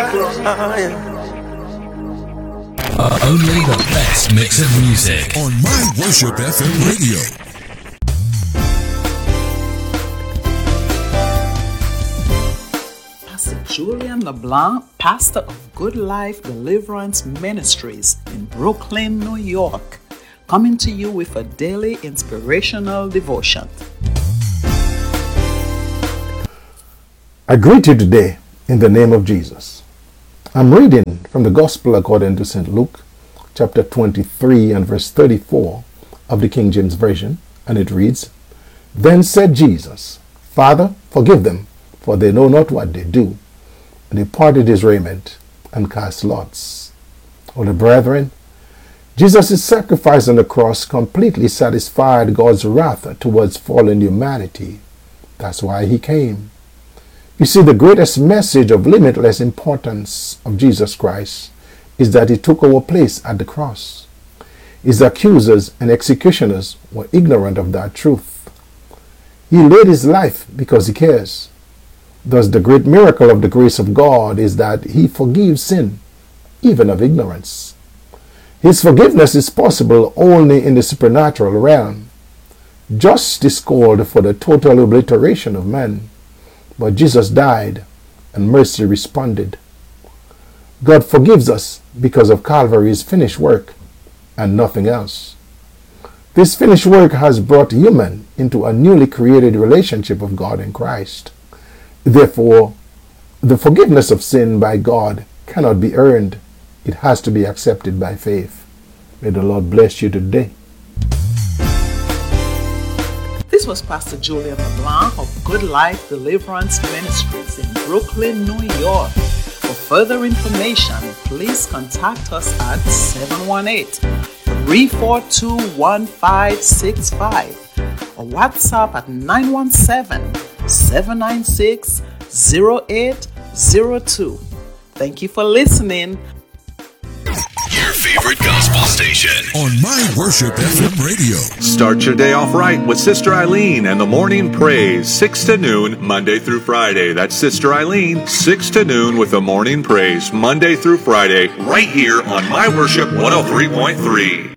Only the best mix of music on My Worship FM Radio. Pastor Julian LeBlanc, pastor of Good Life Deliverance Ministries in Brooklyn, New York, coming to you with a daily inspirational devotion. I greet you today in the name of Jesus. I'm reading from the Gospel according to St. Luke, chapter 23 and verse 34 of the King James Version, and it reads, Then said Jesus, Father, forgive them, for they know not what they do. And he parted his raiment and cast lots. Holy brethren, Jesus' sacrifice on the cross completely satisfied God's wrath towards fallen humanity. That's why he came. You see, the greatest message of limitless importance of Jesus Christ is that he took our place at the cross. His accusers and executioners were ignorant of that truth. He laid his life because he cares. Thus, the great miracle of the grace of God is that he forgives sin, even of ignorance. His forgiveness is possible only in the supernatural realm. Justice called for the total obliteration of man. But Jesus died, and mercy responded. God forgives us because of Calvary's finished work, and nothing else. This finished work has brought human into a newly created relationship with God in Christ. Therefore, the forgiveness of sin by God cannot be earned. It has to be accepted by faith. May the Lord bless you today. This was Pastor Julian LeBlanc of Good Life Deliverance Ministries in Brooklyn, New York. For further information, please contact us at 718-342-1565 or WhatsApp at 917-796-0802. Thank you for listening. Your favorite gospel station on My Worship FM Radio. Start your day off right with Sister Eileen and the Morning Praise, 6 to noon, Monday through Friday. That's Sister Eileen, 6 to noon with the Morning Praise, Monday through Friday, right here on My Worship 103.3.